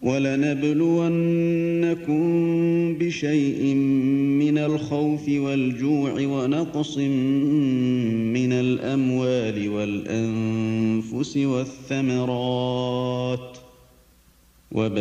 وَلَنَبْلُوَنَّكُم بِشَيْءٍ مِّنَ الْخَوْفِ وَالْجُوعِ وَنَقْصٍ مِّنَ الْأَمْوَالِ وَالْأَنفُسِ وَالثَّمَرَاتِ